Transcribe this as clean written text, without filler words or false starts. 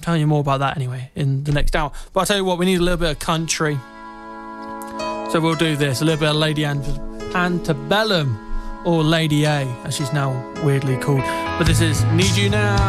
telling you more about that anyway in the next hour. But I'll tell you what, we need a little bit of country. So we'll do this, a little bit of Lady Antebellum, or Lady A, as she's now weirdly called. But this is Need You Now.